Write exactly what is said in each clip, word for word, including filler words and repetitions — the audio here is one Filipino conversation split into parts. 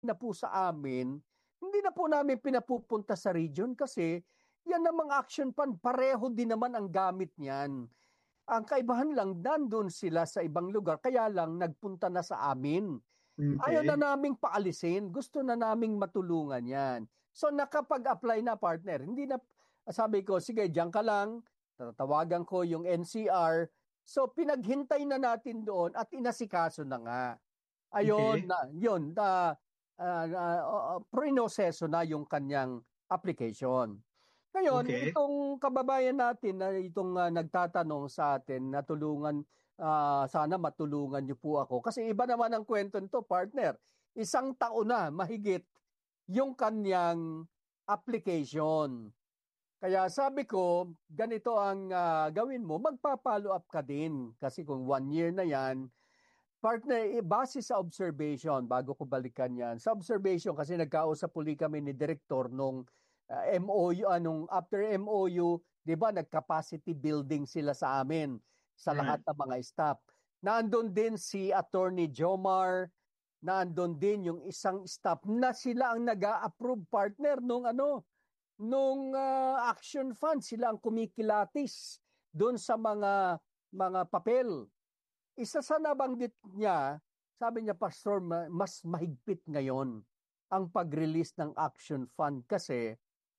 na po sa amin, hindi na po namin pinapupunta sa region kasi yan namang action fund, pareho din naman ang gamit niyan. Ang kaibahan lang, nandun sila sa ibang lugar, kaya lang nagpunta na sa amin. Ayaw na Okay. naming paalisin, gusto na naming matulungan yan. So nakapag-apply na partner, hindi na, sabi ko, sige, diyan ka lang, tatawagan ko yung N C R. So pinaghintay na natin doon at inasikaso na nga. Ayun, Okay. na, yun, na, uh, uh, prinoseso na yung kanyang application. Ngayon, Okay. itong kababayan natin na itong ah, nagtatanong sa atin, natulungan, ah, sana matulungan niyo po ako. Kasi iba naman ang kwento nito, partner. Isang taon na mahigit yung kanyang application. Kaya sabi ko, ganito ang ah, gawin mo, magpa-follow up ka din. Kasi kung one year na yan, partner, eh, base sa observation, bago ko balikan yan, sa observation, kasi nagkausap uli kami ni Director nung uh, M O U, anong after M O U, di ba, nag-capacity building sila sa amin, sa lahat Right. ng mga staff. Naandun din si Attorney Jomar, naandun din yung isang staff na sila ang nag-a-approve partner nung ano, nung uh, action fund, sila ang kumikilatis doon sa mga mga papel. Isa sa nabanggit niya, sabi niya, Pastor, ma- mas mahigpit ngayon ang pag-release ng action fund kasi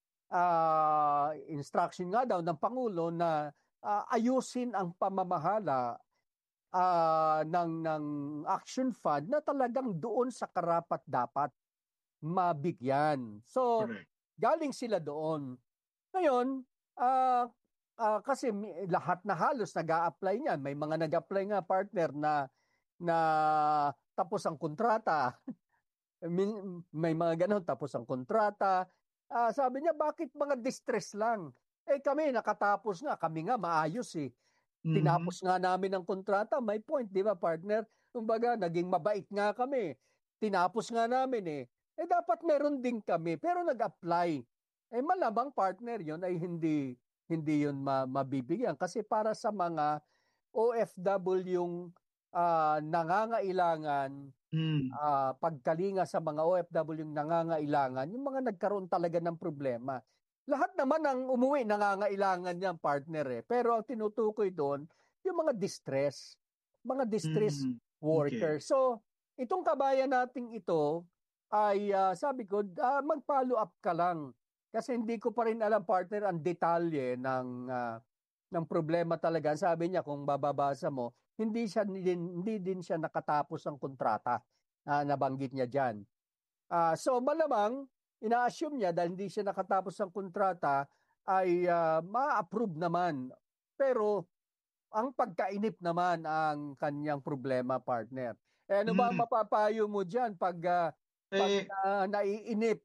ah, instruction nga daw ng Pangulo na ah, ayusin ang pamamahala ah, ng, ng action fund na talagang doon sa karapat-dapat mabigyan. So, Correct. galing sila doon. Ngayon, ah ah, kasi mi- lahat na halos nag-a-apply niyan. May mga nag-apply nga partner na na tapos ang kontrata. Min- May mga ganon tapos ang kontrata. Ah, sabi niya, bakit mga distress lang? Eh kami nakatapos nga, kami nga maayos eh. Mhm. Tinapos nga namin ang kontrata, may point, di ba partner? Kumbaga, naging mabait nga kami. Tinapos nga namin eh. Eh dapat meron din kami, pero nag-apply. Eh malamang partner yon ay hindi hindi yon ma- mabibigyan kasi para sa mga O F W yung ah, nangangailangan, Mm. ah, pagkalinga sa mga O F W yung nangangailangan, yung mga nagkaroon talaga ng problema. Lahat naman ang umuwi nangangailangan niyan, partner eh. Pero ang tinutukoy doon, yung mga distress, mga distress Mm. Okay. worker. So, itong kabayan nating ito ay ah, sabi ko, ah, mag-follow up ka lang. Kasi hindi ko pa rin alam, partner, ang detalye ng ah, ng problema talaga. Sabi niya, kung bababasa mo, hindi siya din, hindi din siya nakatapos ang kontrata na nabanggit niya diyan. Ah, so malamang ina-assume niya dahil hindi siya nakatapos ng kontrata ay ah, ma-approve naman. Pero ang pagkainip naman ang kanyang problema, partner. Eh ano ba ang Mm. mapapayo mo diyan pag ah, pag Eh, ah, naiinip?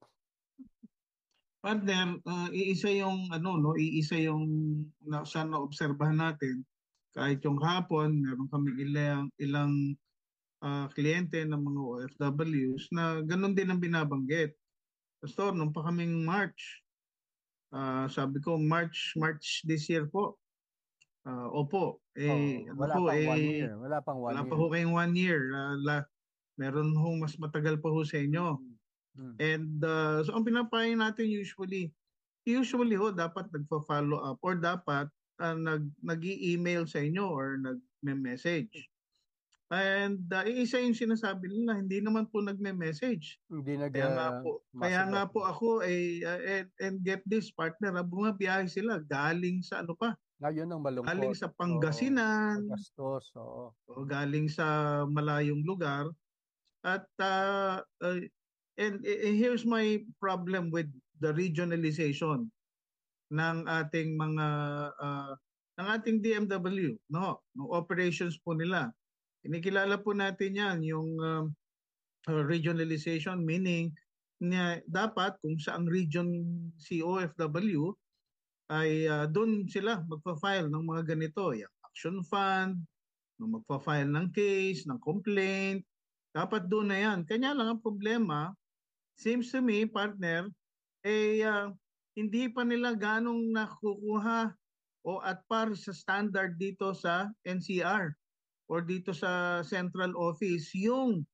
partner, ah, iisa yung ano no, iisa yung na, sa naobserbahan natin. Kahit yung hapon, meron kami ilang ilang ah, kliyente ng mga O F Ws na ganun din ang binabanggit. Pastor, nung pa kaming March, ah, sabi ko March March this year po. Ah, opo, Oh, eh ano wala po, pang one eh year. Wala pang one wala pa year. ho kayong one year. Ah, la, meron hong mas matagal pa ho sa inyo. Mm. Mm. And uh, so ang pinapayo natin usually, usually ho dapat nagfa-follow up or dapat uh, nag nag-i-email sa inyo or nagme-message. And uh, iisa yung sinasabi nila, hindi naman po nagme-message. Hindi nag Kaya nga ah, po, kaya masagot. nga po ako eh uh, and, and get this partner, ah, bumabiyahe sila galing sa ano pa, Ngayon ang galing malungkot. sa Oo. Pangasinan Magastos. Oo. o galing sa malayong lugar at uh, uh, and, and here's my problem with the regionalization ng ating mga uh, ng ating D M W, no, no operations po nila. Kinikilala po natin 'yan, yung um, uh, regionalization, meaning na dapat kung saang region si O F W ay uh, doon sila magfa-file ng mga ganito, yung action fund, no, magfa-file ng case, ng complaint, dapat doon na yan. Kanya lang ang problema, seems to me, partner, eh, uh, hindi pa nila ganong nakukuha o at par sa standard dito sa N C R or dito sa central office yung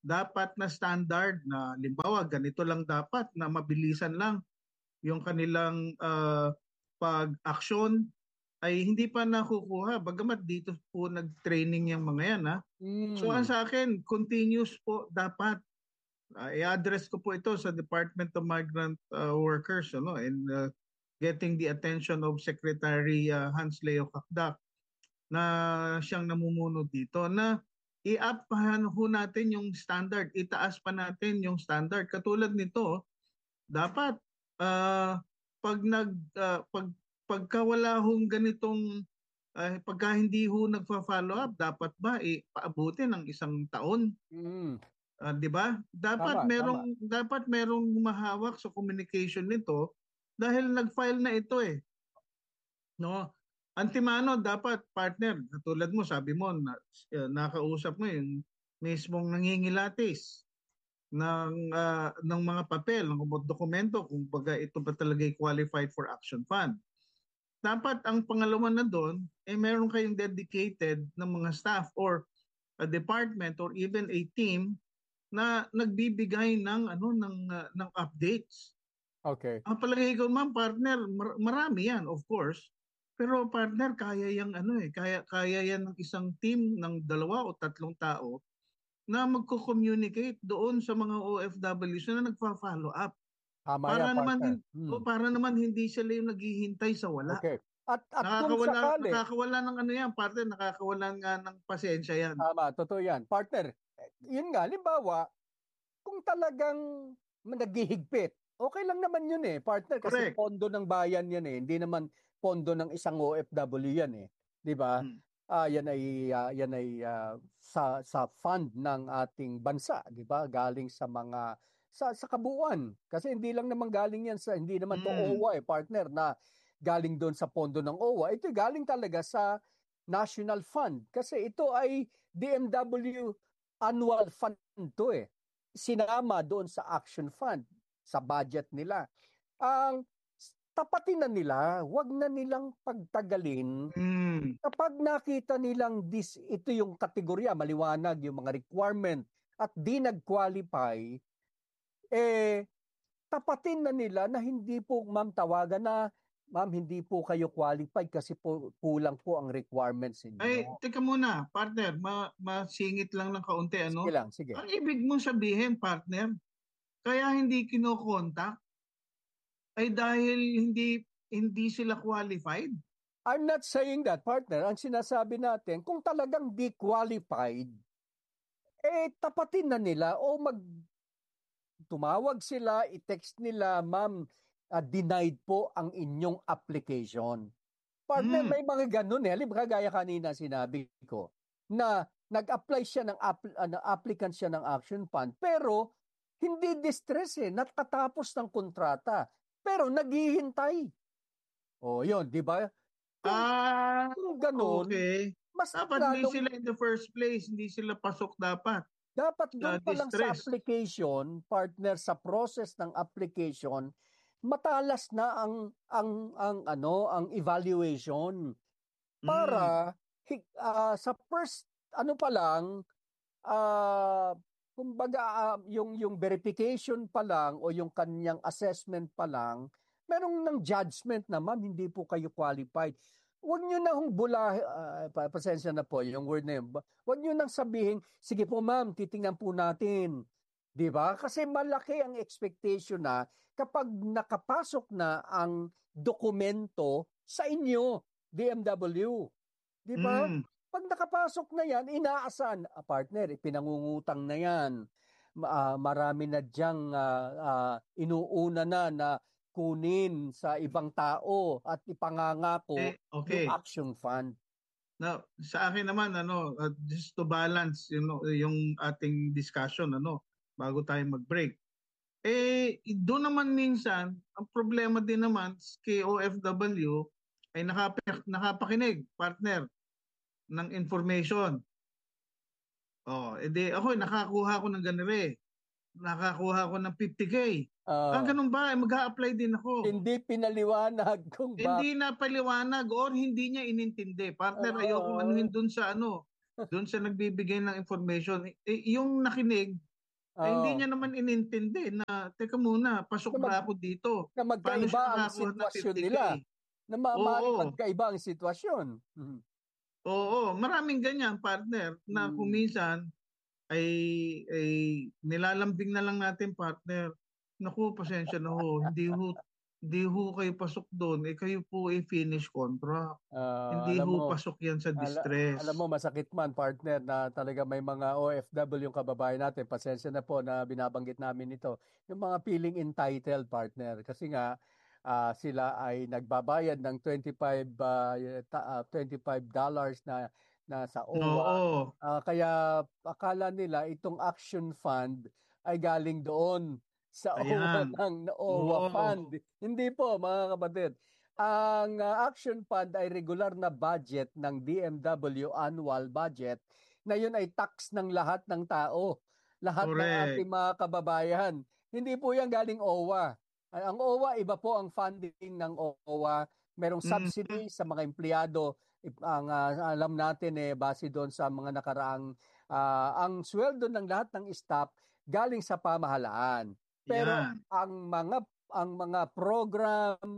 dapat na standard na limbawa ganito lang dapat na mabilisan lang yung kanilang uh, pag-aksyon ay hindi pa nakukuha. Bagamat dito po nag-training yung mga yan. Ha? So ang Mm. sa akin, continuous po dapat. Uh, i-address ko po ito sa Department of Migrant uh, Workers ano, and uh, getting the attention of Secretary uh, Hans Leo Kakdak na siyang namumuno dito na i-up ho natin yung standard, itaas pa natin yung standard. Katulad nito, dapat uh, pag nag uh, pag pagka wala hong ganitong uh, pagka hindi ho nagfa-follow up, dapat ba ipaabutin ng isang taon? Mm. Uh, 'di ba? Dapat Tama, tama. merong dapat merong mahawak sa communication nito dahil nag-file na ito eh. No? Antimano dapat partner, katulad mo sabi mo na uh, nakausap mo yung mismong nangingilatis ng uh, ng mga papel, ng dokumento kung baga ito ba talaga qualified for action fund. Dapat ang pangalawa na doon eh meron kayong dedicated ng mga staff or a department or even a team na nagbibigay ng ano ng uh, ng updates. Okay. Ang palagay ko ma'am partner, mar- marami yan of course. Pero partner, kaya yang ano eh, kaya kaya yan ng isang team ng dalawa o tatlong tao na magko-communicate doon sa mga O F Ws na nagfa-follow up. Tama yan, Para naman partner. hin- Mm. o para naman hindi sila yung naghihintay sa wala. Okay. At at kung Nakakawala sakali, nakakawala ng ano yan, partner, nakakawala nga ng pasensya yan. tama, totoo yan. Partner, eh, yun nga, limbawa, kung talagang naghihigpit, okay lang naman yun eh, partner, kasi Correct. pondo ng bayan yan eh, hindi naman pondo ng isang O F W yan eh, 'di ba? Hmm. Ah, yan ay ah, yan ay ah, sa sa fund ng ating bansa, 'di ba? Galing sa mga sa sa kabuuan. Kasi hindi lang naman galing yan sa hindi naman to Hmm. O W A eh, partner na galing doon sa pondo ng O W A. Ito galing talaga sa National Fund kasi ito ay D M W annual fund to eh. Sinama doon sa Action Fund sa budget nila. Ang tapatin na nila, wag na nilang pagtagalin. Hmm. Kapag nakita nilang this, ito yung kategorya, maliwanag yung mga requirement at di nag-qualify, eh, tapatin na nila na hindi po, ma'am, tawagan na, ma'am, hindi po kayo qualified kasi po kulang po ang requirements Ay, ninyo. teka muna, partner, ma masingit lang ng kaunti Sige ano. lang, sige. Ang ibig mong sabihin, partner, kaya hindi kinokontak ay dahil hindi hindi sila qualified? I'm not saying that, partner. Ang sinasabi natin, kung talagang di qualified, eh, tapatin na nila o mag tumawag sila, i-text nila, ma'am, uh, denied po ang inyong application. Partner, Hmm. may mga ganun eh. Halimbawa, kagaya kanina sinabi ko, na nag-apply siya ng, app- uh, applicant siya ng action fund, pero hindi distress eh, nakatapos ng kontrata, pero naghihintay. O yun, di ba? Kung, Ah, kung ganun, okay. mas Dapat hindi lalong sila in the first place, hindi sila pasok dapat dapat sa doon pa lang sa distress. application, partner, sa process ng application, matalas na ang ang ang ano, ang evaluation Hmm. para uh, sa first ano pa lang uh, kumbaga uh, yung yung verification pa lang o yung kanyang assessment pa lang, merong ng judgment na ma'am hindi po kayo qualified. Huwag niyo na hong bula, uh, pasensya na po yung word na yun. Huwag niyo nang sabihin, sige po ma'am, titingnan po natin. 'Di ba? Kasi malaki ang expectation na kapag nakapasok na ang dokumento sa inyo, D M W. 'Di ba? Hmm. Pag nakapasok na yan, inaasahan, ah, partner, pinangungutang na yan. Ma- ah, marami na diyang ah, ah, inuuna na na kunin sa ibang tao at ipangangako Eh, yung okay. action fund. Now, sa akin naman ano, uh, just to balance you know, yung ating discussion ano bago tayo mag-break. Eh doon naman minsan ang problema din naman kay O F W ay nakap- nakapakinig partner ng information. Oh, edi ako nakakuha ko ng ganire. Nakakuha ko ng fifty K. Ah, Ah, ganun ba? Eh, mag-a-apply din ako. hindi pinaliwanag kung bak Hindi na paliwanag or hindi niya inintindi. Partner, ayokong ah, anuhin dun sa ano, dun sa nagbibigay ng information. Eh, yung nakinig, Eh, hindi Oo. niya naman inintindi na, teka muna, Na, pasok mag, ba ako dito? na Paano siya magkaiba ang nakakuha ng sitwasyon fifty K? nila. Na ma- maaaring Oo, magkaiba ang sitwasyon. Mhm. oo. Maraming ganyan, partner, na Mm. kuminsan ay, ay nilalambing na lang natin, partner. Naku, pasensya na ho. Hindi ho, hindi ho kayo pasok doon. Eh, kayo po ay finish contract. Ah, Hindi alam mo, ho pasok yan sa ala, alam distress. mo masakit man partner na talaga may mga O F W yung kababayan natin. Pasensya na po na binabanggit namin ito. Yung mga feeling entitled partner kasi nga ah, sila ay nagbabayad ng twenty-five ah, ta- ah, twenty-five dollars na na sa O W A. Oo, Ah, kaya akala nila itong action fund ay galing doon sa O W A ayan. ng O W A fund. Oo, Hindi po mga kapatid. Ang ah, Action Fund ay regular na budget ng D M W annual budget na yun ay tax ng lahat ng tao, lahat ng correct. ating mga kababayan. Hindi po yan galing O W A. Ang O W A, iba po ang funding ng O W A. Merong Mm, subsidy sa mga empleyado. Ang ah, alam natin eh, base doon sa mga nakaraang, ah, ang sweldo ng lahat ng staff galing sa pamahalaan. Pero yan. ang mga ang mga program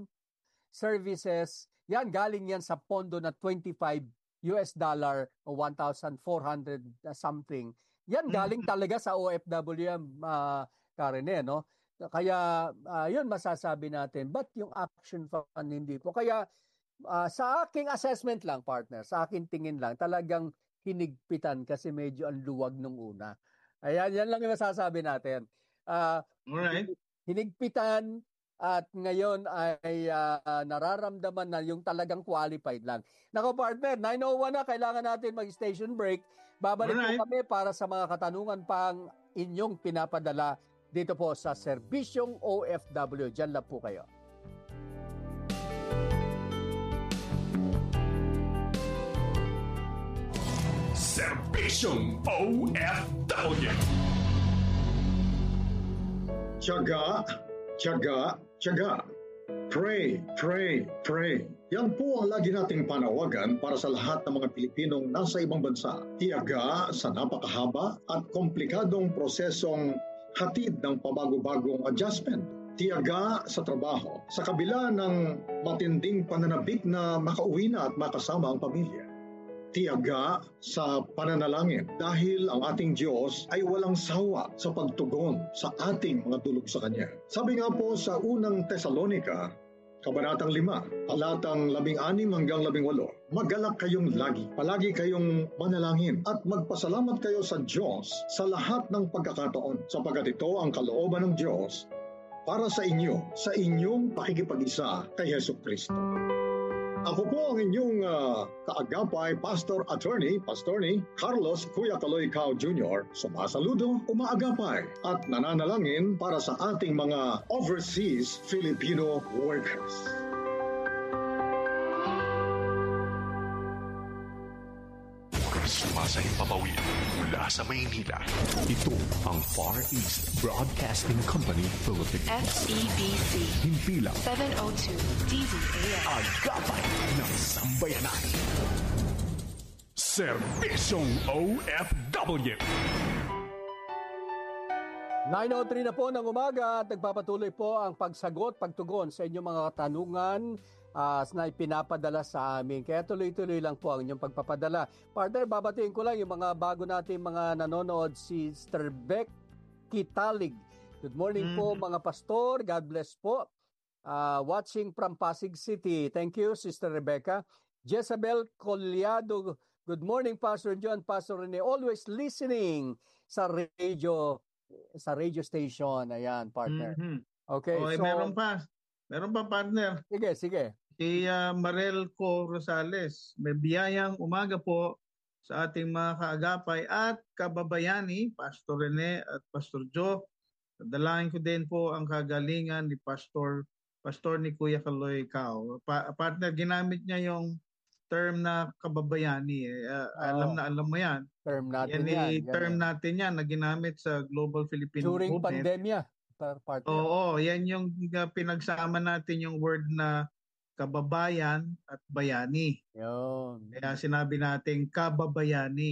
services, yan galing yan sa pondo na twenty-five U S dollar o one thousand four hundred something. Yan galing Mm, talaga sa O F W yan, uh, Karen, eh, no? Kaya uh, yun masasabi natin, but yung action fund hindi po. Kaya uh, sa aking assessment lang, partner, sa aking tingin lang, talagang hinigpitan kasi medyo ang luwag nung una. Ayan, yan lang yung masasabi natin. Uh, alright. hinigpitan at ngayon ay uh, nararamdaman na yung talagang qualified lang. Nako partner, nine oh one na, kailangan natin mag-station break. Babalik po Alright. kami para sa mga katanungan pang inyong pinapadala dito po sa Serbisyong O F W. Diyan lang po kayo. Serbisyong O F W. Tiyaga, tiyaga, tiyaga. Pray, pray, pray. Yan po ang lagi nating panawagan para sa lahat ng mga Pilipinong nasa ibang bansa. Tiyaga sa napakahaba at komplikadong prosesong hatid ng pabago-bagong adjustment. Tiyaga sa trabaho sa kabila ng matinding pananabik na makauwi na at makasama ang pamilya. Tiyaga sa pananalangin dahil ang ating Diyos ay walang sawa sa pagtugon sa ating mga dulog sa Kanya. Sabi nga po sa unang Tesalonica, Kabanatang lima, talatang labing anim hanggang labing walo, magalak kayong lagi, palagi kayong manalangin at magpasalamat kayo sa Diyos sa lahat ng pagkakataon sapagkat ito ang kalooban ng Diyos para sa inyo, sa inyong pakikipag-isa kay Hesu Kristo. Ako po ang inyong uh, kaagapay, Pastor Attorney, Pastorni Carlos Kuya Kaloy Cao Junior Sumasaludo, umaagapay at nananalangin para sa ating mga overseas Filipino workers. Sumasahing papawid mula sa Maynila. Ito ang Far East Broadcasting Company Philippines. F E B C. Himpilang seven oh two D Z A M. Agapay ng Sambayanan. Serbisyong O F W. nine oh three na po ng umaga at nagpapatuloy po ang pagsagot, pagtugon sa inyong mga katanungan uh, na ipinapadala sa amin. Kaya tuloy-tuloy lang po ang inyong pagpapadala. Partner, babatiin ko lang yung mga bago natin mga nanonood, si Sister Beck Kitalig. Good morning po mga pastor. God bless po. Uh, watching from Pasig City. Thank you, Sister Rebecca. Jezabel Collado. Good morning, Pastor John, Pastor Rene. Always listening sa radio sa radio station. Ayan, partner. Mm-hmm. Okay, okay, so... meron pa. Meron pa, partner. Sige, sige. Si uh, Marel Co. Rosales. May biyayang umaga po sa ating mga kaagapay at kababayani, Pastor Rene at Pastor Joe. Dalangin ko din po ang kagalingan ni Pastor Pastor ni Kuya Kaloy Cao. Pa- partner, ginamit niya yung term na kababayani. Eh. Uh, alam na alam mo yan. Term natin yan. yan. yan term yan. natin yan na ginamit sa Global Filipino During Movement. pandemya. Partner. Oo, yan yung uh, pinagsama natin yung word na kababayan at bayani. Yun. Kaya sinabi natin kababayani.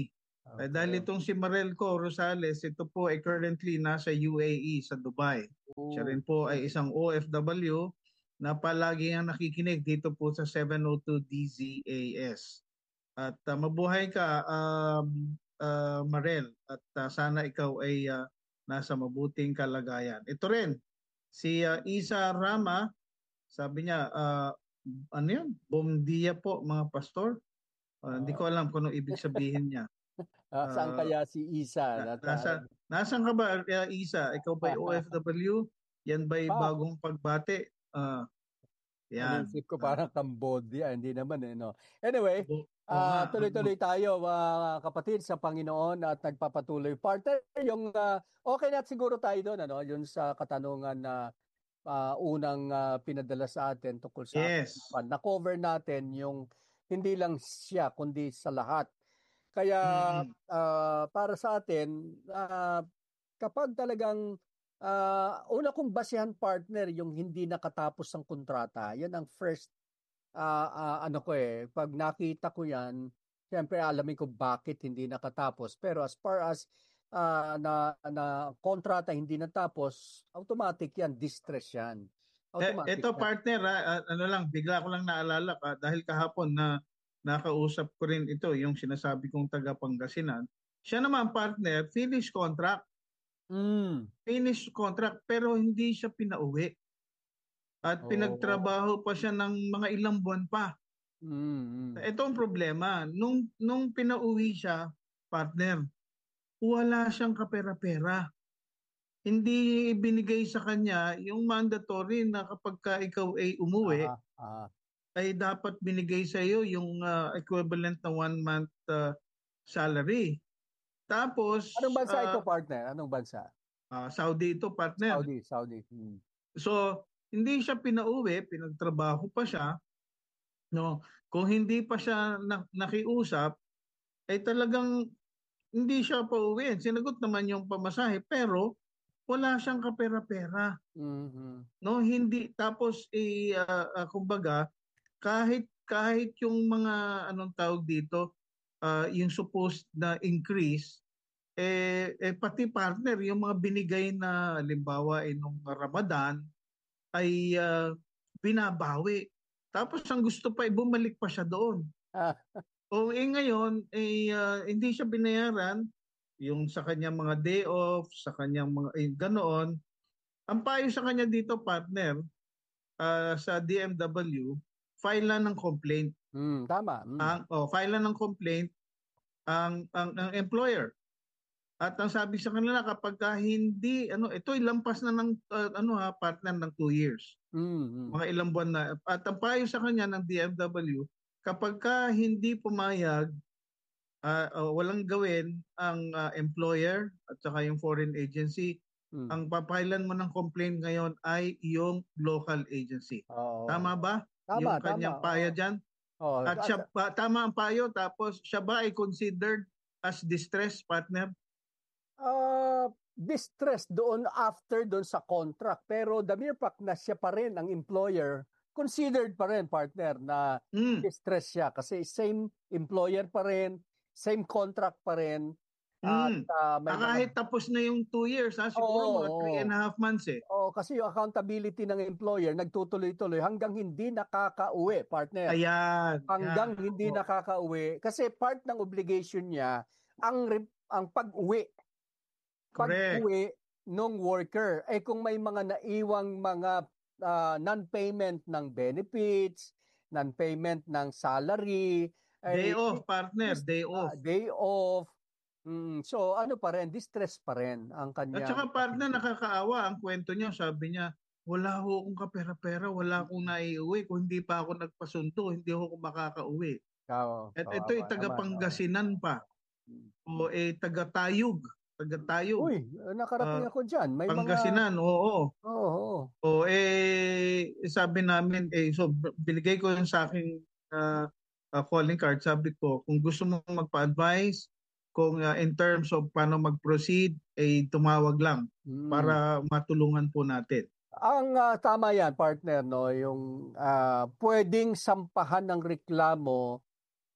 Eh, dahil itong si Marelco Rosales, ito po ay currently nasa U A E sa Dubai. Siya rin po ay isang O F W na palagi ang nakikinig dito po sa seven oh two D Z A S. At uh, mabuhay ka, um, uh, Marel, at uh, sana ikaw ay uh, nasa mabuting kalagayan. Ito rin, si uh, Isa Rama, sabi niya, uh, ano yun? Bom dia po mga pastor. Uh, hindi ko alam kung ano ibig sabihin niya. Uh, saan Uh, kaya si Isa? na, Nasa, nasa, nasan ka ba, uh, Isa? Ikaw ba'y O F W? Yan ba'y Ah. bagong pagbate? Uh, yan. Naisip ko Uh, parang Cambodia, hindi naman eh, no? Anyway, o- o ah, nga, tuloy-tuloy tayo mga kapatid sa Panginoon at nagpapatuloy. Partner, yung ah, okay na siguro tayo doon, ano, yun sa katanungan na ah, unang ah, pinadala sa atin tungkol sa Yes. ating na-cover natin yung hindi lang siya kundi sa lahat. Kaya Mm. ah, para sa atin, ah, kapag talagang ah, una kong basehan partner yung hindi nakatapos ang kontrata, yan ang first ah, ah, ano ko eh, pag nakita ko yan, siyempre alamin ko bakit hindi nakatapos. Pero as far as ah, na, na kontrata hindi natapos, automatic yan, distress yan. Eh, Automatic ito yan. partner, ha, ah, ano lang, bigla ko lang naalala ka dahil kahapon na nakausap ko rin ito, yung sinasabi kong taga Pangasinan. Siya naman partner, finish contract, Mm. finish contract pero hindi siya pinauwi. At Oo. pinagtrabaho pa siya ng mga ilang buwan pa. Mm, mm. Ito ang problema. Nung, nung pinauwi siya, partner, wala siyang kapera-pera. Hindi ibinigay sa kanya yung mandatory na kapag ka ikaw ay umuwi, Aha, aha. ay dapat binigay sa iyo yung ah, equivalent na one month ah, salary. Tapos, Anong bansa ah, ito partner? Anong bansa? ah, Saudi ito, partner. Saudi, Saudi. Mm. So, hindi siya pinauwi, pinagtrabaho pa siya. No, kung hindi pa siya na- nakiusap, ay talagang hindi siya pauwi. Sinagot naman yung pamasahe, pero wala siyang kapera-pera. Mhm. No, hindi tapos eh ah, ah, kumbaga kahit kahit yung mga anong tawag dito, ah, yung supposed na increase eh, eh pati partner yung mga binigay na halimbawa eh, nung Ramadan ay ah, binabawi. Tapos ang gusto pa, eh, bumalik pa siya doon. Ah, O eh ngayon, eh, ah, hindi siya binayaran yung sa kanyang mga day off, sa kanyang mga eh, ganoon. Ang payo sa kanya dito, partner, ah, sa D M W, file na ng complaint. mm, tama. Mm. Ang oh, file na ng complaint ang ang, ang employer. At ang sabi sa kanila kapag ka hindi ano ito ilampas na ng ah, ano ha partner ng two years. Mm, mm. Mga ilang buwan na. At ang payo sa kanya ng D M W, kapag ka hindi pumayag, ah, ah, walang gawin ang ah, employer at saka yung foreign agency, Mm. ang papailan mo ng complaint ngayon ay yung local agency. Oo. Tama ba? Tama, Yung kanyang tama. payo Oo. dyan? Oo. At At- siya, pa- tama ang payo, tapos siya ba ay considered as distressed partner? Ah, distress doon after doon sa contract. Pero the mere fact na siya pa rin ang employer, considered pa rin partner na Mm. distress siya kasi same employer pa rin, same contract pa rin. At Mm. ah, may Ah, mga kahit tapos na yung two years, ha? Siguro Oo, mga three and a half months eh. oh, kasi yung accountability ng employer nagtutuloy-tuloy hanggang hindi nakakauwi, partner. Ayan. Hanggang Yan. hindi Oo. nakakauwi kasi part ng obligation niya ang re- ang pag-uwi. Correct. Pag-uwi nung worker. Eh kung may mga naiwang mga ah, non-payment ng benefits, non-payment ng salary, Day eh, off, partner. dis- Day ah, off. day off. Mm, so ano pa rin, distress pa rin ang At kanyang saka partner, nakakaawa ang kwento niya. Sabi niya, wala ho akong kapera-pera, wala akong naiuwi. Kung hindi pa ako nagpasundo, hindi ako makakauwi. Oo, At kawawa ito ay naman, taga-Pangasinan oo. pa. Mm. O eh, taga-Tayug. Taga-Tayug. Uy, nakarating Ah, ako dyan. May mga Pangasinan, oo. Oo, oo. O eh, sabi namin, eh, so b- binigay ko yun sa aking ah, ah, calling card. Sabi ko, kung gusto mong magpa-advise, kung ah, in terms of paano mag-proceed, eh, tumawag lang Mm. para matulungan po natin. Ang ah, tama yan, partner, no, yung ah, pwedeng sampahan ng reklamo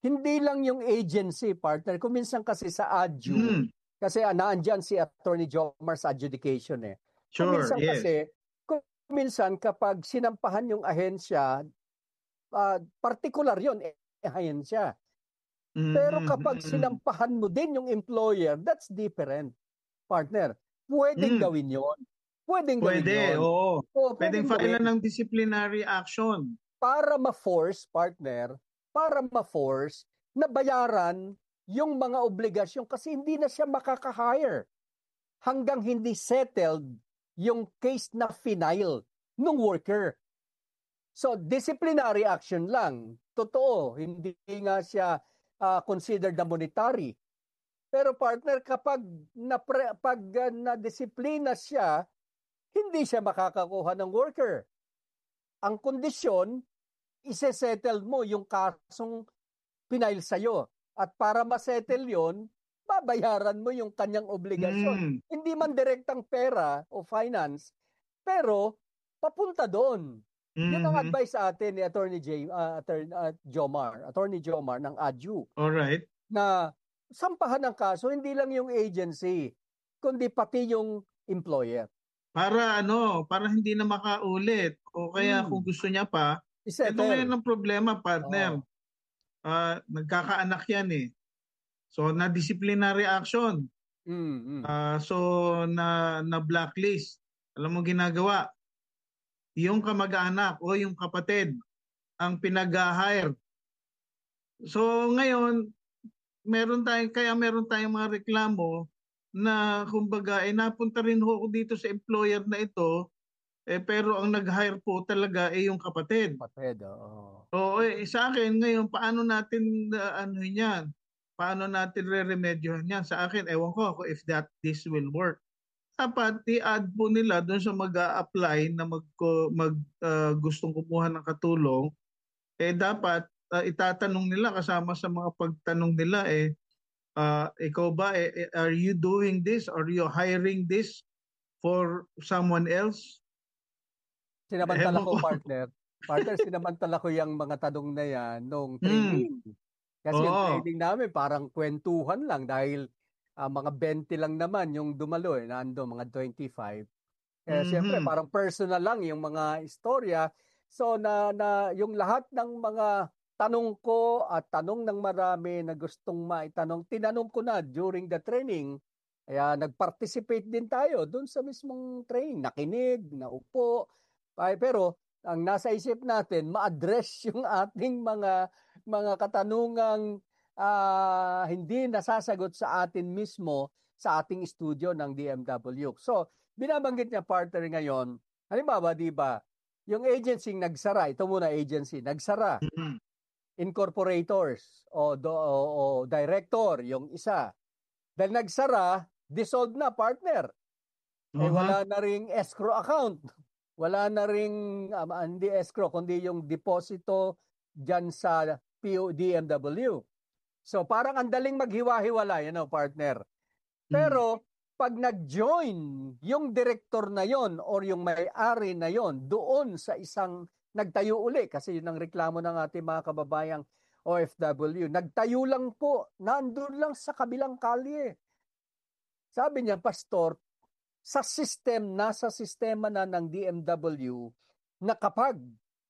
hindi lang yung agency, partner. Kung minsan kasi sa adju, Mm. kasi uh, naandyan si Attorney Jomar sa adjudication eh. Kung Sure, minsan yes. kasi, kung minsan kapag sinampahan yung ahensya, uh, particular yun, eh, ahensya. Mm, Pero kapag mm, sinampahan mo din yung employer, that's different, partner. Pwedeng Mm. gawin yon. Pwedeng gawin Pwede, yon. oo. O, Pwedeng gawin. file ng disciplinary action. Para ma-force, partner, para ma-force na bayaran yung mga obligasyon kasi hindi na siya makaka-hire hanggang hindi settled yung case na final ng worker. So, disciplinary action lang. Totoo, hindi nga siya uh, considered na monetary. Pero partner, kapag na pag uh, na-disiplina siya, hindi siya makakakuha ng worker. Ang kondisyon, isesettle mo yung kasong pinail sa'yo. At para masettle yon, babayaran mo yung kanyang obligasyon. Mm. Hindi man direktang pera o finance, pero papunta doon. Mm-hmm. Yun ang advice sa atin ni Attorney J, uh, Attorney uh, Jomar, Attorney Jomar ng adju. Alright. Na sampahan ng kaso, hindi lang yung agency, kundi pati yung employer. Para ano, para hindi na makaulit. O kaya hmm. kung gusto niya pa, Isettle. Ito ngayon ang problema, partner. Oh. Uh, nagkakaanak yan eh. So, na-disciplinary action. Mm-hmm. Uh, so, na, na blacklist. Alam mo ginagawa? Yung kamag-anak o yung kapatid ang pinag-hire. So, ngayon, meron tayong, kaya meron tayong mga reklamo na kumbaga, eh, napunta rin ho ako dito sa employer na ito, eh, pero ang nag-hire po talaga eh yung kapatid. Kapatid, oo. Oo, eh, sa akin ngayon, paano natin uh, ano yan? Paano natin re-remedyohan yan? Sa akin, ewan ko ako if that this will work. Dapat i-add po nila doon sa mag-a-apply na mag, mag uh, gustong kumuha ng katulong, eh dapat uh, itatanong nila kasama sa mga pagtanong nila eh, uh, ikaw ba, eh, are you doing this? Are you hiring this for someone else? Sinamantala ko, partner. Partner, sinamantala ko yung mga tanong na yan nung training. Hmm. Kasi yung training namin parang kwentuhan lang dahil uh, mga twenty lang naman yung dumalo eh, nando mga twenty-five. Eh, mm-hmm. Siyempre, parang personal lang yung mga istorya. So, na, na yung lahat ng mga tanong ko at tanong ng marami na gustong maitanong, tinanong ko na during the training. Kaya nag-participate din tayo doon sa mismong training. Nakinig, naupo. Ay, pero ang nasa isip natin, ma-address yung ating mga mga katanungang uh, hindi nasasagot sa atin mismo sa ating studio ng D M W. So, binabanggit niya, partner, ngayon, halimbawa, di ba, yung agency nagsara, ito muna agency, nagsara, mm-hmm. incorporators o, do, o, o director, yung isa. Dahil nagsara, dissolved na, partner. Uh-huh. Eh, wala na ring escrow account. Wala na ring, um, hindi escrow, kundi yung deposito dyan sa P O D M W. So, parang ang daling maghiwa-hiwala, you know, partner. Pero, mm. pag nag-join yung director na yon or yung may-ari na yon doon sa isang nagtayo uli, kasi yun ang reklamo ng ating mga kababayang O F W, nagtayo lang po, nandun lang sa kabilang kalye. Sabi niya, Pastor, sa system, nasa sistema na ng D M W na kapag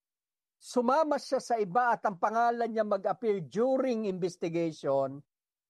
sumama siya sa iba at ang pangalan niya mag-appear during investigation,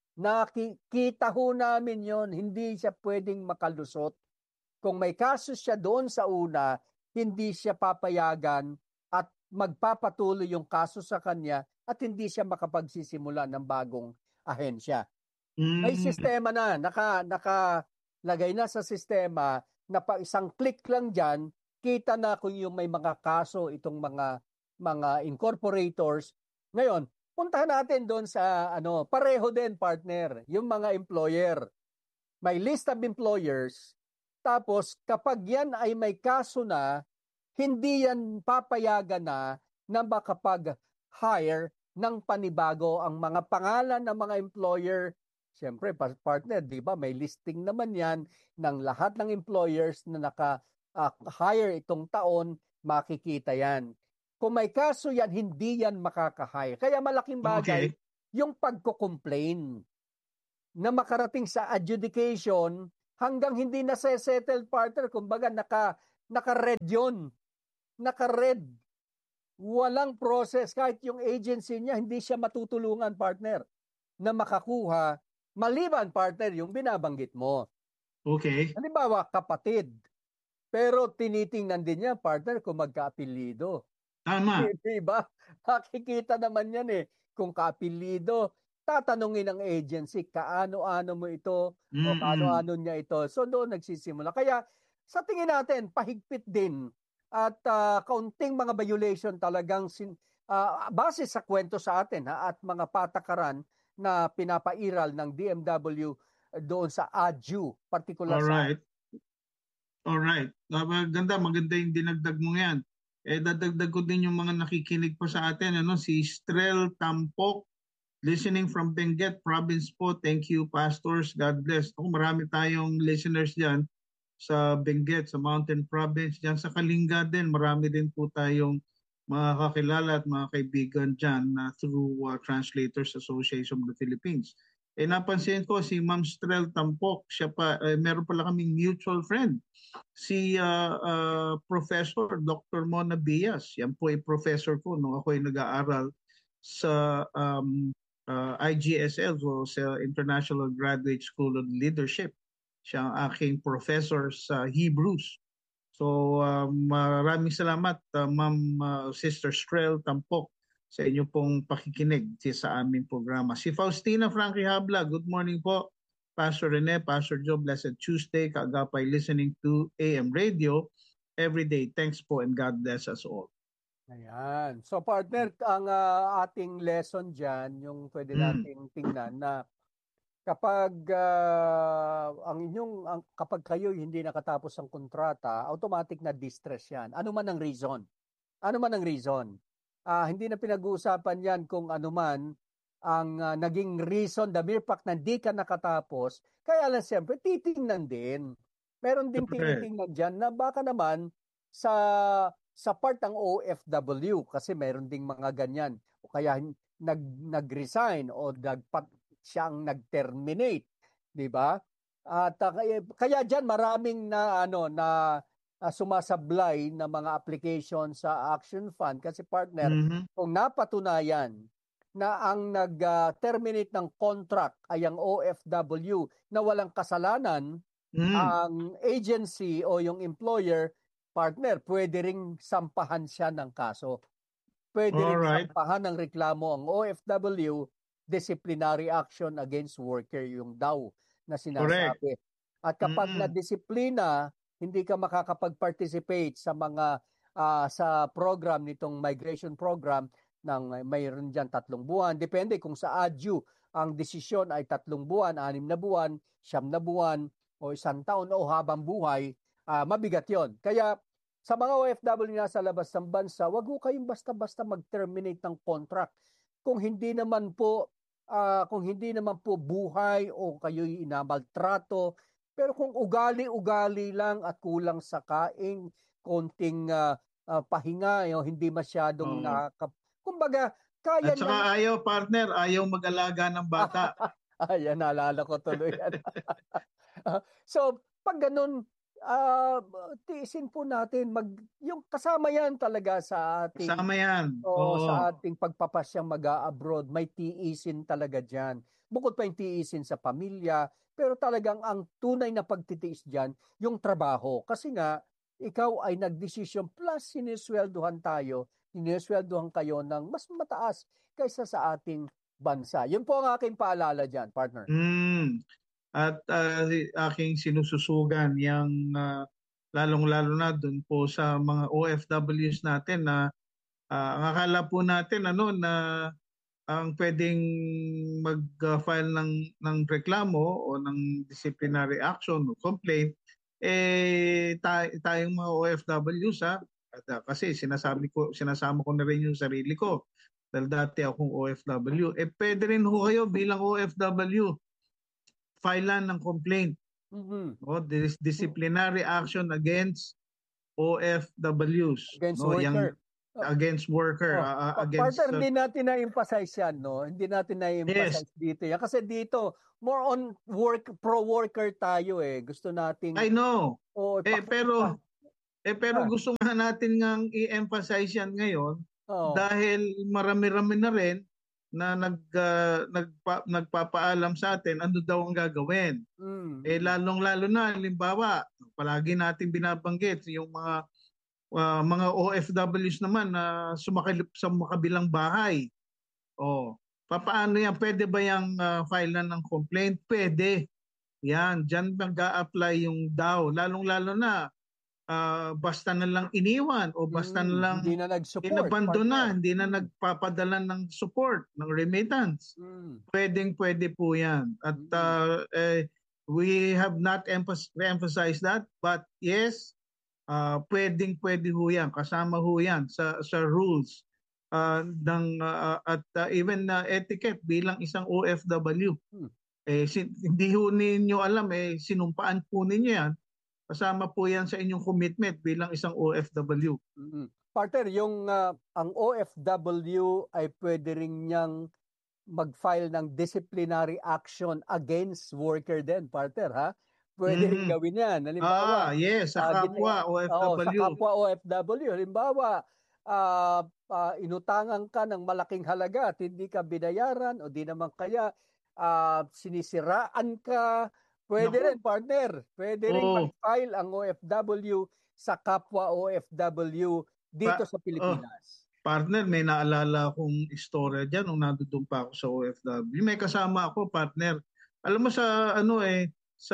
nakikita ho namin yon, hindi siya pwedeng makalusot. Kung may kaso siya doon sa una, hindi siya papayagan at magpapatuloy yung kaso sa kanya at hindi siya makapagsisimula ng bagong ahensya. Mm. May sistema na, naka, nakalagay na sa sistema na pa isang click lang dyan, kita na kung yung may mga kaso itong mga mga incorporators. Ngayon, puntahan natin doon sa ano, pareho din, partner, yung mga employer. May list of employers, tapos kapag yan ay may kaso na, hindi yan papayagan na na makapag-hire ng panibago ang mga pangalan ng mga employer. Siyempre, partner, di ba, may listing naman yan ng lahat ng employers na naka-hire uh, itong taon, makikita yan. Kung may kaso yan, hindi yan makaka-hire. Kaya malaking bagay, okay. yung pagko-complain na makarating sa adjudication hanggang hindi na settled, partner. Kumbaga, naka, naka-red yun. Naka-red. Walang process. Kahit yung agency niya, hindi siya matutulungan, partner, na makakuha, maliban, partner, yung binabanggit mo. Okay. Halimbawa, kapatid. Pero tinitingnan din niya, partner, kung magka-apelido. Tama. Diba? Makikita naman yan eh. Kung ka-apelido, tatanungin ng agency, kaano-ano mo ito o Mm-mm. kaano-ano niya ito. So doon nagsisimula. Kaya sa tingin natin, pahigpit din at uh, kaunting mga violation talagang sin, uh, base sa kwento sa atin ha, at mga patakaran na pinapairal ng D M W doon sa A D U, particular Alright. sa Alright. Maganda, maganda yung dinagdag mo yan. Eh, dadagdag ko din yung mga nakikinig pa sa atin. Ano, si Strel Tampok, listening from Benguet Province po. Thank you, pastors. God bless. Ako, marami tayong listeners dyan sa Benguet, sa Mountain Province. Dyan sa Kalinga din, marami din po tayong mga kakilala at mga kaibigan dyan uh, through uh, Translators Association of the Philippines. Eh, napansin ko si Ma'am Strel Tampok, siya pa, eh, meron pala kaming mutual friend, si uh, uh, Professor Doctor Mona Bias. Yan po ay professor ko nung ako ay nag-aaral sa um, uh, I G S L, so sa International Graduate School of Leadership. Siya ang aking professor sa Hebrews. So um, maraming salamat, uh, Ma'am uh, Sister Strel Tampok, sa inyo pong pakikinig sa aming programa. Si Faustina Frankie Habla, good morning po. Pastor Rene, Pastor Joe, blessed Tuesday. Kaagapay listening to A M Radio every day. Thanks po and God bless us all. Ayan. So partner, ang uh, ating lesson dyan, yung pwede nating mm. tingnan na kapag uh, ang inyong ang, kapag kayo hindi nakatapos ang kontrata, automatic na distress yan. Ano man ang reason? Ano man ang reason? Uh, hindi na pinag-uusapan yan kung ano man ang uh, naging reason, the mere fact na hindi ka nakatapos. Kaya lang siyempre, titingnan din. Meron din tinitingnan dyan na baka naman sa sa part ng O F W kasi meron ding mga ganyan. O kaya nag, nag-resign o nagpat, siyang nag-terminate. Diba? At uh, kaya, kaya dyan maraming na ano na Uh, sumasablay na mga application sa Action Fund kasi partner, mm-hmm. kung napatunayan na ang nag-terminate uh, ng contract ay ang O F W na walang kasalanan, mm. ang agency o yung employer, partner, pwede ring sampahan siya ng kaso. Pwede ring Alright. sampahan ng reklamo ang O F W, disciplinary action against worker yung daw na sinasabi. Correct. At kapag mm. na-disiplina, hindi ka makakapag-participate sa mga uh, sa program nitong migration program ng mayroon diyan tatlong buwan. Depende kung sa A D U ang desisyon ay tatlong buwan, anim na buwan, siyam na buwan, o isang taon o habang buhay, uh, mabigat yon. Kaya sa mga O F W na sa labas ng bansa, wag ho kayong basta-basta mag-terminate ng contract. Kung hindi naman po, uh, kung hindi naman po buhay o kayo'y inamaltrato, pero kung ugali-ugali lang at kulang sa kaing, konting uh, uh, pahinga, you know, hindi masyadong oh. nakaka... Kumbaga, kaya at saka na... ayaw, partner, ayaw mag-alaga ng bata. Ayan, naalala ko tuloy yan. So, pag ganun, uh, tiisin po natin, mag, yung kasama yan talaga sa ating... Kasama yan. O, sa ating pagpapasyang mag-a-abroad, may tiisin talaga dyan. Bukod pa yung tiisin sa pamilya, pero talagang ang tunay na pagtitiis dyan, yung trabaho. Kasi nga, ikaw ay nagdesisyon plus sinisweldohan tayo, sinisweldohan kayo ng mas mataas kaysa sa ating bansa. Yun po ang aking paalala dyan, partner. Mm. At uh, aking sinususugan yung uh, lalong-lalo na dun po sa mga O F Ws natin na uh, ang akala po natin ano na ang pwedeng mag-file ng ng reklamo o ng disciplinary action o complaint eh tay, tayong mga O F Ws ha at, uh, kasi sinasabi ko sinasama ko na rin yung sarili ko dahil dati akong O F W eh pwede rin ho kayo bilang O F W filean ng complaint mm-hmm. o disciplinary action against O F Ws against no worker. yang against worker, Oh, uh, pa- against... partner, uh, hindi natin na-emphasize yan, no? Hindi natin yes, na-emphasize dito yan. Kasi dito, more on work, pro-worker tayo eh. Gusto nating, I know. oh, Eh, ipakita. pero, eh, pero Ah, gusto nga natin ngang i-emphasize yan ngayon oh, dahil marami-rami na rin na nag, uh, nagpa, nagpapaalam sa atin ano daw ang gagawin. mm, Eh, mm, lalong-lalo na, halimbawa, palagi natin binabanggit yung mga uh, mga O F Ws naman na sumakilip sa makabilang bahay. Oh, papaano yan? Pwede ba yung uh, file na ng complaint? Pwede. Yan, dyan mag-a-apply yung D A O. Lalong-lalo na, uh, basta na lang iniwan o basta na mm, lang hindi na nag-support, inabandona, partner. hindi na Mm, nagpapadala ng support, ng remittance. mm, Pwedeng-pwede po yan. At mm, uh, eh, we have not emphas- emphasized that, but yes, uh, pwedeng-pwede ho yan. Kasama ho yan sa, sa rules uh, ng, uh, at uh, even uh, etiquette bilang isang O F W. mm. Eh, sin- hindi ho ninyo alam, eh, sinumpaan po ninyo yan. Kasama po yan sa inyong commitment bilang isang O F W. Mm. Partner, yung ah, ang O F W ay pwede rin niyang mag-file ng disciplinary action against worker din, partner, ha? Pwede rin Mhm. gawin yan. Ah, Halimbawa, yes, sa ah, gina- kapwa oo, sa O F W. kapwa O F W. Halimbawa, ah, ah, inutangan ka ng malaking halaga at hindi ka binayaran o di naman kaya ah, sinisiraan ka. Pwede Naku. rin, partner. Pwede rin Oh, mag-file ang O F W sa kapwa O F W dito pa, sa oh, Pilipinas. partner, may naalala akong istorya dyan nung nandun pa ako sa O F W. May kasama ako, partner. Alam mo sa ano eh, sa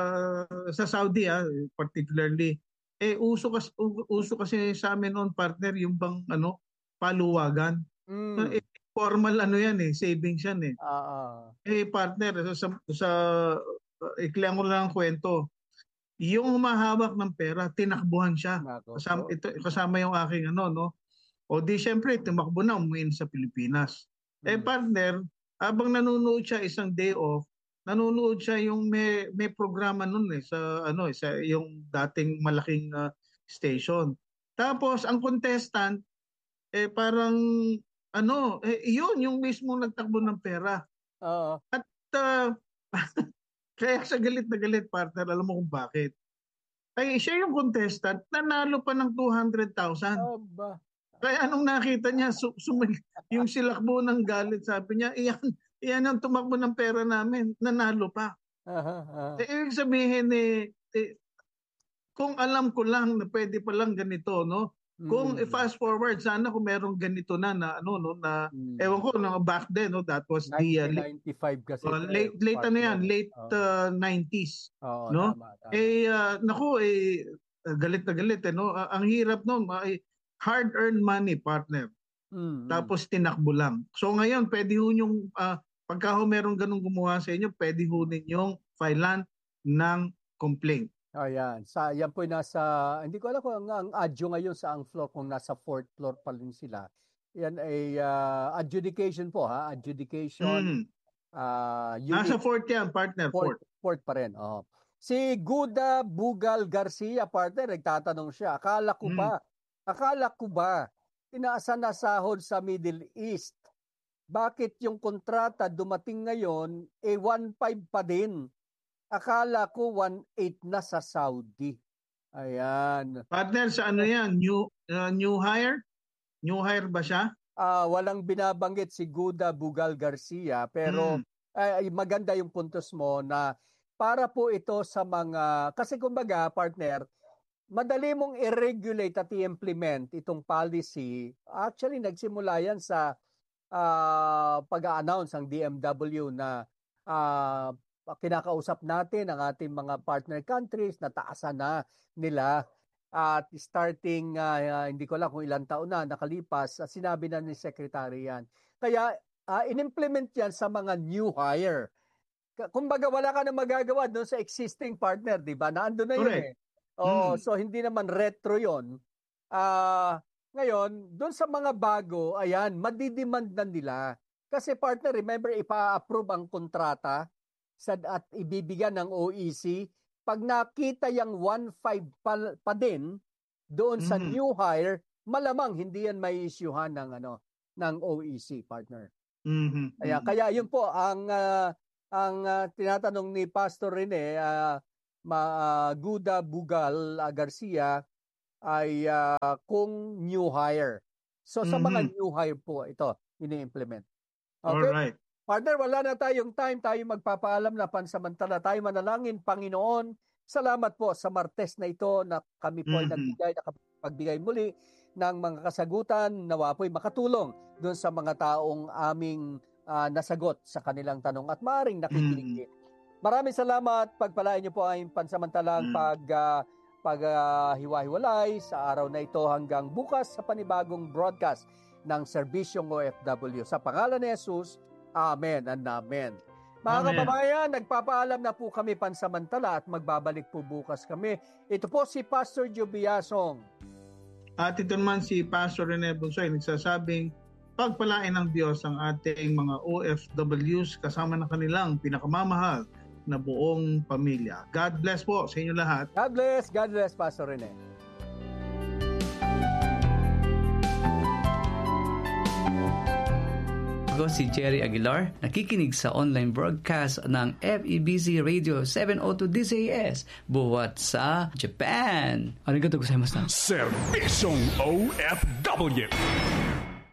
sa Saudi ah, particularly, eh uso kasi, uso kasi sa amin noon, partner, yung bang ano, paluwagan. Mm. Eh, formal ano yan eh, savings yan eh. Ah, ah. Eh partner, sa, sa uh, iklihan ko lang ang kwento. Yung humahawak ng pera, tinakbuhan siya. Nako Kasama, po. ito, kasama yung aking ano, no? O di syempre, tumakbo na, umuwi na sa Pilipinas. Eh Mm. partner, habang nanonood siya isang day off, nanonood siya yung may, may programa nun eh, sa, ano, eh, sa yung dating malaking uh, station. Tapos, ang contestant, eh parang, ano, eh, yun, yung mismo nagtakbo ng pera. Oo. At, uh, kaya sa galit na galit, partner, alam mo kung bakit. Ay, siya yung contestant, nanalo pa ng two hundred thousand. Aba. Kaya anong nakita niya, su- sumil, yung silakbo ng galit, sabi niya, iyan, iyan ang tumakbo ng pera namin, nanalo pa. Aha, aha. Eh, ibig sabihin, eh, eh, kung alam ko lang na pwede pa lang ganito, no? Kung Mm. fast forward, sana kung merong ganito na, na ano, no, na, Mm. ewan ko, na back then, no, that was the, uh, nineteen late, ninety-five kasi uh, ito eh, late, late ano yan, partner. late Oo. uh, nineties, Oo, no? tama, tama. Eh, uh, naku, eh, galit na galit, eh, no? Uh, ang hirap nun, ay hard-earned money, partner. Mm, mm. Tapos tinakbo lang. So ngayon, pwede ho yung, uh, pagka ho merong ganung gumawa sa inyo, pwede ho ninyong filean ng complaint. Ayan. Sa, yan po nasa, hindi ko alam kung ang, ang adjo ngayon sa ang floor, kung nasa fourth floor pa rin sila. Yan ay ah, adjudication po ha, adjudication Mm. ah, Nasa unit. fourth yan, partner, Fourth, fourth. fourth pa rin. Oh. Si Guda Bugal Garcia, partner, nagtatanong siya, akala ko Mm. ba, akala ko ba, tinaasan na sahod sa Middle East? Bakit yung kontrata dumating ngayon, eh one five pa din? Akala ko one eight na sa Saudi. Ayan. Partner, sa ano yan? New, uh, new hire? New hire ba siya? Ah, walang binabanggit si Guda Bugal Garcia, pero Mm. ay, maganda yung puntos mo na para po ito sa mga, kasi kumbaga partner, madali mong i-regulate at i-implement itong policy. Actually, nagsimula yan sa ah, pag-a-announce ang D M W na ah, kinakausap natin ang ating mga partner countries na taasan na nila. At starting, ah, hindi ko alam kung ilang taon na nakalipas, ah, sinabi na ni Secretary yan. Kaya ah, in-implement yan sa mga new hire. Ka- Kumbaga wala ka na magagawa doon sa existing partner, di ba? Naandun na yun Correct. eh. Oh, Mm. so hindi naman retro yun. Ah, ngayon, doon sa mga bago, ayan, madidemand na nila. Kasi partner, remember, ipa-approve ang kontrata sa, at ibibigyan ng O E C. Pag nakita yung one five pa, pa din, doon sa Mhm. new hire, malamang hindi yan may isyuhan ng ano ng O E C, partner. Mm-hmm. Kaya kaya yun po ang uh, ang uh, tinatanong ni Pastor Rene uh, ma uh, Guda Bugal uh, Garcia ay uh, kung new hire. So sa mm-hmm. mga new hire po ito ini-implement. Okay? Alright. Partner, wala na tayong time. Tayo magpapaalam na pansamantala. Tayo manalangin, Panginoon. Salamat po sa Martes na ito na kami po ay mm-hmm. nagbigay, nakapagbigay muli ng mga kasagutan. Nawa po'y makatulong doon sa mga taong aming uh, nasagot sa kanilang tanong at maaaring nakikinig. Mm-hmm. Maraming salamat. Pagpalain niyo po ang pansamantalang mm-hmm. pag, uh, pag uh, hiwa-hiwalay sa araw na ito hanggang bukas sa panibagong broadcast ng Serbisyong O F W. Sa pangalan ni Jesus, Amen and Amen. Mga kababayan, nagpapaalam na po kami pansamantala at magbabalik po bukas kami. Ito po si Pastor Joe Biasong. At ito naman si Pastor Rene Bunsoy nagsasabing, pagpalain ng Diyos ang ating mga O F Ws kasama ng kanilang pinakamamahal na buong pamilya. God bless po sa inyo lahat. God bless. God bless, Pastor Rene. Ako si Jerry Aguilar, nakikinig sa online broadcast ng F E B C Radio seven oh two D Z S buwat sa Japan. Arigatou gozaimasu. Serbisyong O F W.